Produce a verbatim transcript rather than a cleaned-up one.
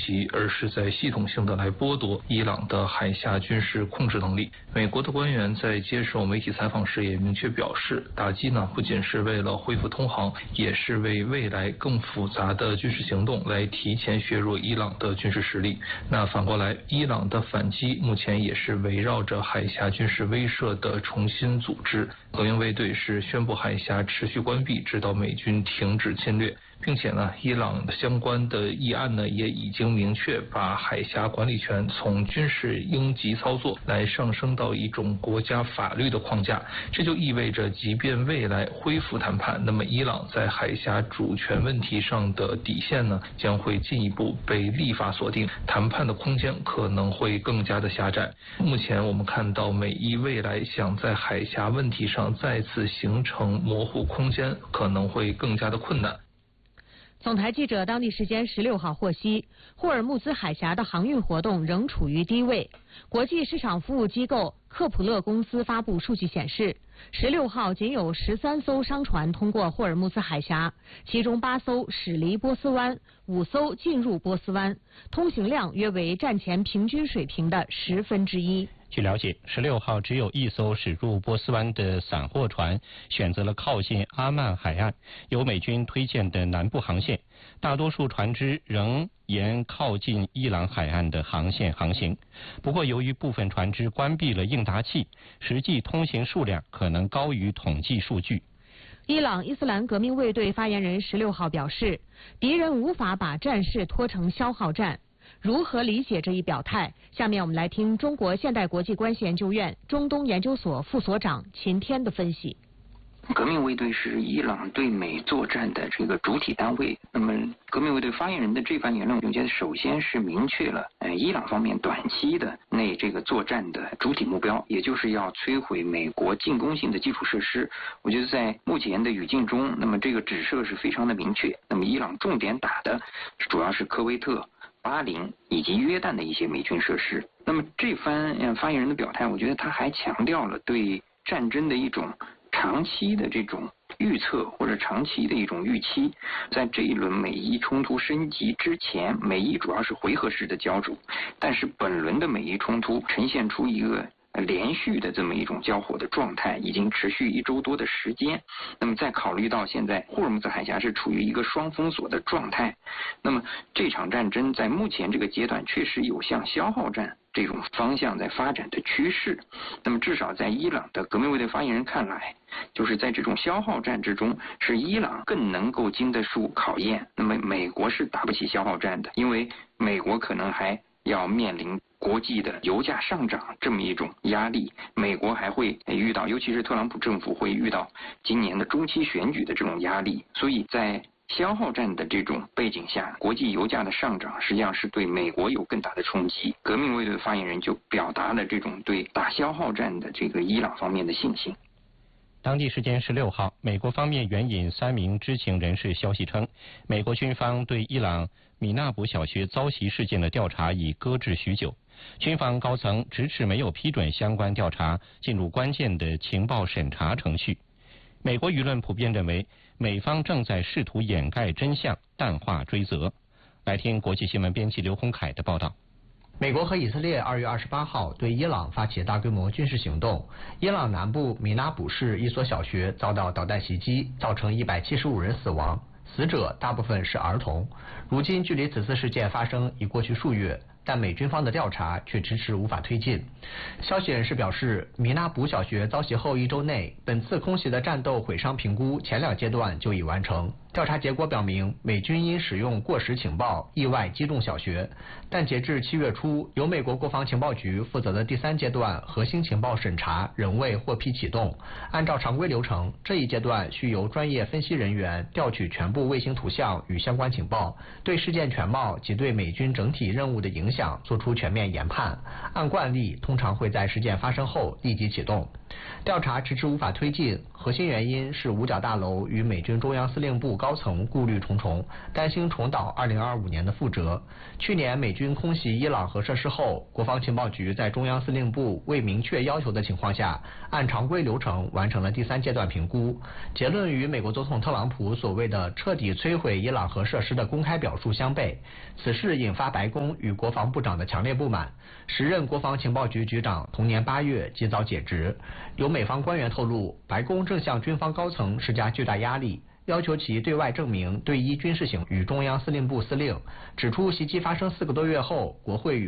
袭，而是在系统性的来剥夺伊朗的海峡军事控制能力。美国的官员在接受媒体采访时也明确表示，打击呢不仅是为了恢复通航，也是为未来更复杂的军事行动来提前削弱伊朗的军事实力。那反过来，伊朗的反击目前也是围绕着海峡军事威慑的重新组织。革命卫队是宣布海峡持续关闭，直到美军停止侵略。并且呢，伊朗相关的议案呢也已经明确把海峡管理权从军事应急操作来上升到一种国家法律的框架。这就意味着，即便未来恢复谈判，那么伊朗在海峡主权问题上的底线呢将会进一步被立法锁定，谈判的空间可能会更加的狭窄。目前我们看到，美伊未来想在海峡问题上再次形成模糊空间，可能会更加的困难。 总台记者当地时间十六号获悉，霍尔木兹海峡的航运活动仍处于低位。国际市场服务机构克普勒公司发布数据显示，十六号仅有十三艘商船通过霍尔木兹海峡，其中八艘驶离波斯湾，五艘进入波斯湾，通行量约为战前平均水平的十分之一。 据了解，十六号只有一艘驶入波斯湾的散货船选择了靠近阿曼海岸，由美军推荐的南部航线，大多数船只仍沿靠近伊朗海岸的航线航行。不过，由于部分船只关闭了应答器，实际通行数量可能高于统计数据。 伊朗伊斯兰革命卫队发言人十六号表示，敌人无法把战事拖成消耗战。如何理解这一表态？下面我们来听中国现代国际关系研究院中东研究所副所长秦天的分析。 革命卫队是伊朗对美作战的这个主体单位。那么，革命卫队发言人的这番言论，我觉得首先是明确了，呃，伊朗方面短期的内这个作战的主体目标，也就是要摧毁美国进攻性的基础设施。我觉得在目前的语境中，那么这个指涉是非常的明确。那么，伊朗重点打的主要是科威特、巴林以及约旦的一些美军设施。那么这番呃发言人的表态，我觉得他还强调了对战争的一种长期的这种预测或者长期的一种预期。在这一轮美伊冲突升级之前，美伊主要是回合式的交手，但是本轮的美伊冲突呈现出一个连续的这么一种交火的状态，已经持续一周多的时间。那么再考虑到现在霍尔木兹海峡是处于一个双封锁的状态，那么这场战争在目前这个阶段确实有向消耗战这种方向在发展的趋势。那么至少在伊朗的革命卫队发言人看来，就是在这种消耗战之中，是伊朗更能够经得住考验。那么美国是打不起消耗战的，因为美国可能还要面临国际的油价上涨这么一种压力，美国还会遇到，尤其是特朗普政府会遇到今年的中期选举的这种压力。所以在消耗战的这种背景下，国际油价的上涨实际上是对美国有更大的冲击。革命卫队发言人就表达了这种对打消耗战的这个伊朗方面的信心。 当地时间十六号，美国方面援引三名知情人士消息称，美国军方对伊朗米纳卜小学遭袭事件的调查已搁置许久。军方高层迟迟没有批准相关调查进入关键的情报审查程序。美国舆论普遍认为，美方正在试图掩盖真相，淡化追责。来听国际新闻编辑刘洪凯的报道。 美国和以色列二月二十八号对伊朗发起大规模军事行动，伊朗南部米纳卜市一所小学遭到导弹袭击，造成一百七十五人死亡，死者大部分是儿童。如今距离此次事件发生已过去数月，但美军方的调查却迟迟无法推进。消息人士表示，米纳卜小学遭袭后一周内，本次空袭的战斗毁伤评估前两阶段就已完成。调查结果表明，美军因使用过时情报意外击中小学，但截至七月初，由美国国防情报局负责的第三阶段核心情报审查仍未获批启动。按照常规流程，这一阶段需由专业分析人员调取全部卫星图像与相关情报，对事件全貌及对美军整体任务的影响做出全面研判。按惯例，通常会在事件发生后立即启动。 调查迟迟无法推进，核心原因是五角大楼与美军中央司令部高层顾虑重重，担心重蹈二零二五年的覆辙。去年美军空袭伊朗核设施后，国防情报局在中央司令部未明确要求的情况下，按常规流程完成了第三阶段评估，结论与美国总统特朗普所谓的彻底摧毁伊朗核设施的公开表述相悖。此事引发白宫与国防部长的强烈不满。时任国防情报局局长同年八月及早解职。有美方官员透露，白宫正向军方高层施加巨大压力，要求其对外证明对伊军事行与中央司令部司令，指出袭击发生四个多月后，国会与